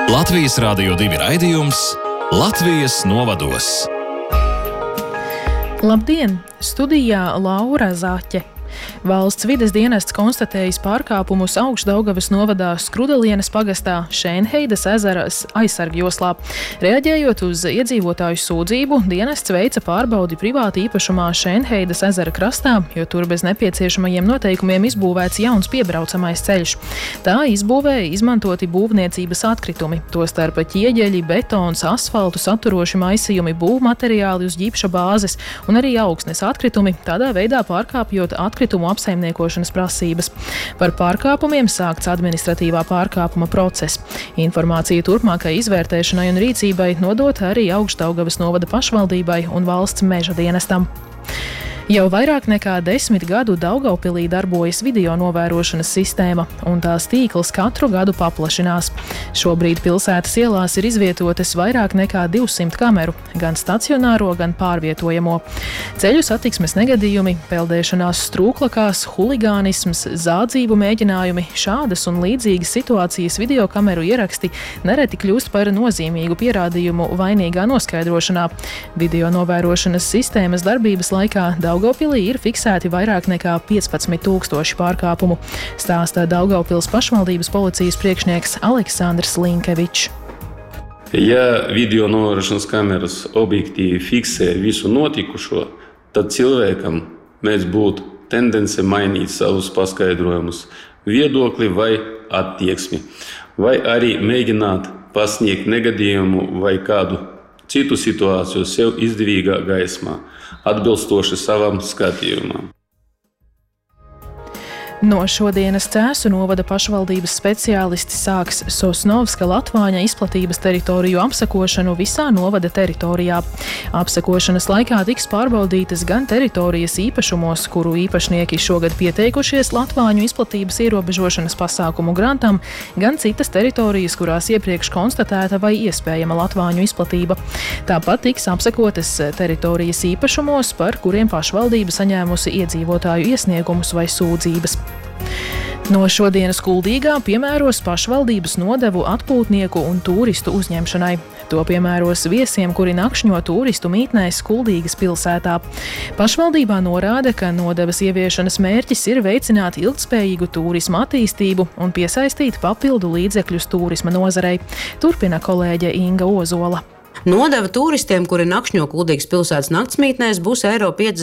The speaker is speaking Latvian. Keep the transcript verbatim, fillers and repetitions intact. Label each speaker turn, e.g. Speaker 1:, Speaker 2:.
Speaker 1: Latvijas Rādio divi raidījums Latvijas novados.
Speaker 2: Labdien! Studijā Laura Zaķe. Valsts vides dienests konstatējis pārkāpumus Augšdaugavas novadā Skrudelienes pagastā Šēnheidas ezeras aizsargjoslā. Reaģējot uz iedzīvotāju sūdzību, dienests veica pārbaudi privāti īpašumā Šēnheidas ezera krastā, jo tur bez nepieciešamajiem noteikumiem izbūvēts jauns piebraucamais ceļš. Tā izbūvēja izmantoti būvniecības atkritumi, tostarp ķieģeļi, betons, asfaltu saturoši maisījumi, būvmateriāli uz ģipša bāzes un arī augsnes atkritumi, tādā veidā pārkāpjot atkritumu apsaimniekošanas prasības. Par pārkāpumiem sākts administratīvā pārkāpuma process. Informācija turpmākai izvērtēšanai un rīcībai nodota arī Augšdaugavas novada pašvaldībai un valsts meža dienestam. Jau vairāk nekā desmit gadu Daugavpilī darbojas video novērošanas sistēma, un tās tīkls katru gadu paplašinās. Šobrīd pilsētas ielās ir izvietotas vairāk nekā divsimt kameru, gan stacionāro, gan pārvietojamo. Ceļu satiksmes negadījumi, peldēšanās strūklakās, huligānisms, zādzību mēģinājumi, šādas un līdzīgas situācijas video kameru ieraksti nereti kļūst par nozīmīgu pierādījumu vainīgā noskaidrošanā. Video novērošanas sistēmas darbības laikā Daugavpilī ir fiksēti vairāk nekā piecpadsmit tūkstoši pārkāpumu, stāsta Daugavpils pašvaldības policijas priekšnieks Aleksandrs Linkevičs.
Speaker 3: Ja video novērošanas kameras objektīvi fiksē visu notikušo, tad cilvēkam mēdz būt tendence mainīt savus paskaidrojumus, viedokli vai attieksmi, vai arī mēģināt pasniegt negadījumu vai kādu citu situāciju sev izdevīgā gaismā, atbilstoši savam skatījumam.
Speaker 2: No šodienas Cēsu novada pašvaldības speciālisti sāks Sosnovska Latvāņa izplatības teritoriju apsekošanu visā novada teritorijā. Apsekošanas laikā tiks pārbaudītas gan teritorijas īpašumos, kuru īpašnieki šogad pieteikušies Latvāņu izplatības ierobežošanas pasākumu grantam, gan citas teritorijas, kurās iepriekš konstatēta vai iespējama Latvāņu izplatība. Tāpat tiks apsekotas teritorijas īpašumos, par kuriem pašvaldība saņēmusi iedzīvotāju iesniegumus vai sūdzības. No šodienas Kuldīgā piemēros pašvaldības nodevu atpūtnieku un tūristu uzņemšanai. To piemēros viesiem, kuri nakšņo tūristu mītnēs Kuldīgas pilsētā. Pašvaldībā norāda, ka nodevas ieviešanas mērķis ir veicināt ilgtspējīgu turisma attīstību un piesaistīt papildu līdzekļus turisma nozarei. Turpina kolēģe Inga Ozola.
Speaker 4: Nodeva tūristiem, kuri nakšņo Kuldīgas pilsētas naktsmītnēs, būs eiro piecdesmit